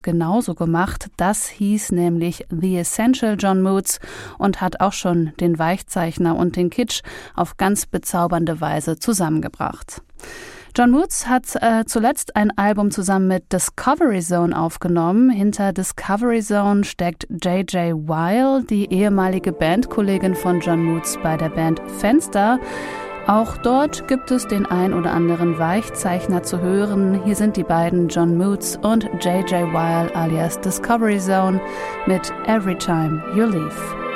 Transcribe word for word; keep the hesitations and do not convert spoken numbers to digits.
genauso gemacht. Das hieß nämlich The Essential John Moods und hat auch schon den Weichzeichner und den Kitsch auf ganz bezaubernde Weise zusammengebracht. John Moods hat äh, zuletzt ein Album zusammen mit Discovery Zone aufgenommen. Hinter Discovery Zone steckt J J Weil, die ehemalige Bandkollegin von John Moods bei der Band Fenster. Auch dort gibt es den ein oder anderen Weichzeichner zu hören. Hier sind die beiden John Moods und J J Weil alias Discovery Zone mit Every Time You Leave.